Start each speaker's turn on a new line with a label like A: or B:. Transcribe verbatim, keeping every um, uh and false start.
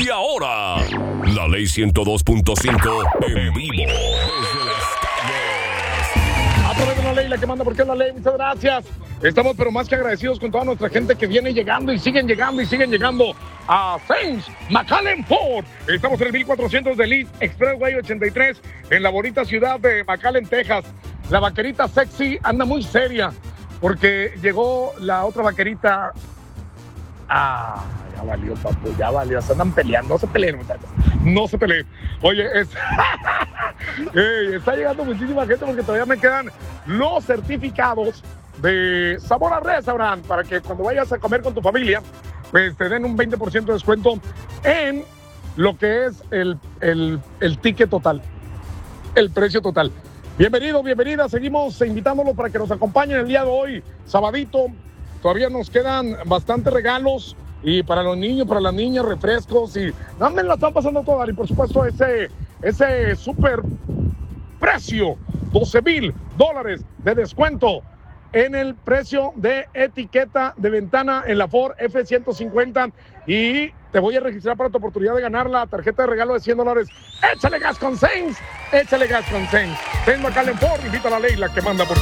A: Y ahora, la ley ciento dos punto cinco en vivo desde las calles.
B: A través de la ley, la que manda porque es la ley. Muchas gracias. Estamos pero más que agradecidos con toda nuestra gente que viene llegando y siguen llegando y siguen llegando a Saints McAllen Ford. Estamos en el mil cuatrocientos de Lee Expressway ochenta y tres en la bonita ciudad de McAllen, Texas. La vaquerita sexy anda muy seria porque llegó la otra vaquerita. Ah, ya valió, papu, ya valió. Se andan peleando. No se peleen, muchachos. No se peleen. Oye, es... Hey, está llegando muchísima gente porque todavía me quedan los certificados de Sabor a Restaurant para que cuando vayas a comer con tu familia, pues te den un veinte por ciento de descuento en lo que es el, el, el ticket total, el precio total. Bienvenido, bienvenida. Seguimos invitándolos para que nos acompañen el día de hoy, sabadito. Todavía nos quedan bastantes regalos y para los niños, para las niñas, refrescos y no me la están pasando todas. Y por supuesto ese, ese super precio, doce mil dólares de descuento en el precio de etiqueta de ventana en la Ford F ciento cincuenta y te voy a registrar para tu oportunidad de ganar la tarjeta de regalo de cien dólares. Échale gas con Saints, échale gas con Saints. Saints McAllen Ford, invita a la ley, la que manda por